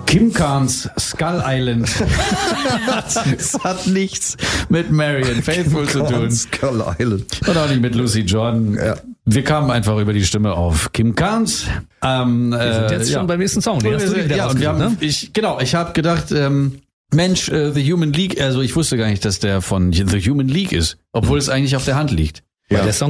Kim Carnes Skull Island. Es hat nichts mit Marianne Faithfull zu tun. Skull Island. Und auch nicht mit Lucy Jordan. Ja. Wir kamen einfach über die Stimme auf Kim Carnes. Wir sind jetzt schon beim nächsten Song. Den hast du wieder und wir haben, ne? ich habe gedacht, Mensch, The Human League, also ich wusste gar nicht, dass der von The Human League ist, obwohl es eigentlich auf der Hand liegt. Weil der Song